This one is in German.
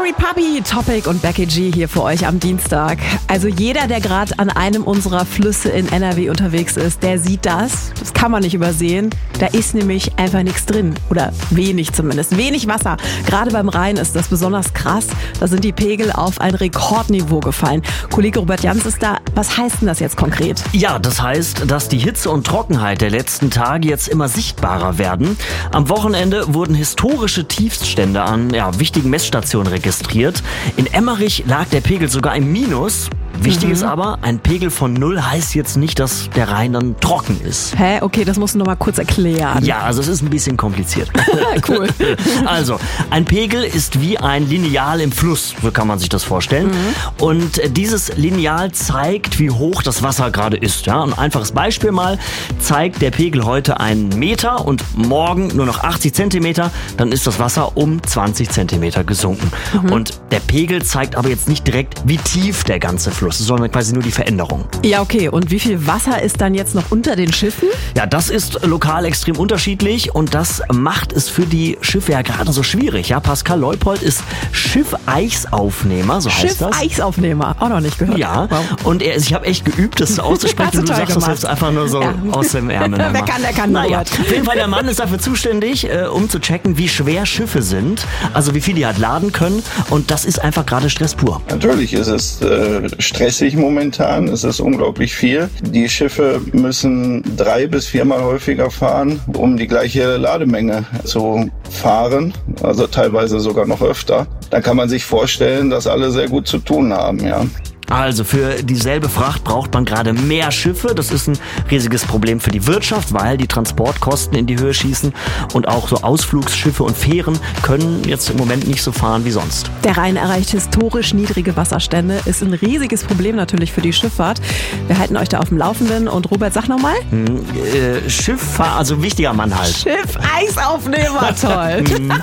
Sorry Puppy, Topic und Becky G hier für euch am Dienstag. Also jeder, der gerade an einem unserer Flüsse in NRW unterwegs ist, der sieht das. Das kann man nicht übersehen. Da ist nämlich einfach nichts drin. Oder wenig zumindest. Wenig Wasser. Gerade beim Rhein ist das besonders krass. Da sind die Pegel auf ein Rekordniveau gefallen. Kollege Robert Jans ist da. Was heißt denn das jetzt konkret? Ja, das heißt, dass die Hitze und Trockenheit der letzten Tage jetzt immer sichtbarer werden. Am Wochenende wurden historische Tiefststände an wichtigen Messstationen registriert. In Emmerich lag der Pegel sogar im Minus. Wichtig ist aber, ein Pegel von 0 heißt jetzt nicht, dass der Rhein dann trocken ist. Hä? Okay, das musst du noch mal kurz erklären. Ja, also es ist ein bisschen kompliziert. Cool. Also, ein Pegel ist wie ein Lineal im Fluss, so kann man sich das vorstellen. Und dieses Lineal zeigt, wie hoch das Wasser gerade ist. Ja? Ein einfaches Beispiel mal, zeigt der Pegel heute 1 Meter und morgen nur noch 80 Zentimeter, dann ist das Wasser um 20 Zentimeter gesunken. Und der Pegel zeigt aber jetzt nicht direkt, wie tief der ganze Fluss, sondern quasi nur die Veränderung. Ja, okay. Und wie viel Wasser ist dann jetzt noch unter den Schiffen? Ja, das ist lokal extrem unterschiedlich und das macht es für die Schiffe ja gerade so schwierig. Ja, Pascal Leupold ist Schiffeichsaufnehmer, so heißt das. Schiffeichsaufnehmer, auch noch nicht gehört. Ja, wow. Und ich habe echt geübt, das auszusprechen. Du sagst das jetzt einfach nur so aus dem Ärmel. Wer kann, der kann. Naja, auf jeden Fall, der Mann ist dafür zuständig, um zu checken, wie schwer Schiffe sind, also wie viel die halt laden können und das ist einfach gerade Stress pur. Natürlich ist es stressig momentan, es ist unglaublich viel. Die Schiffe müssen 3- bis 4-mal häufiger fahren, um die gleiche Lademenge zu fahren, also teilweise sogar noch öfter. Dann kann man sich vorstellen, dass alle sehr gut zu tun haben, ja. Also für dieselbe Fracht braucht man gerade mehr Schiffe. Das ist ein riesiges Problem für die Wirtschaft, weil die Transportkosten in die Höhe schießen und auch so Ausflugsschiffe und Fähren können jetzt im Moment nicht so fahren wie sonst. Der Rhein erreicht historisch niedrige Wasserstände, ist ein riesiges Problem natürlich für die Schifffahrt. Wir halten euch da auf dem Laufenden und Robert, sag nochmal. Schifffahrt, also wichtiger Mann halt. Schiffeisaufnehmer, toll.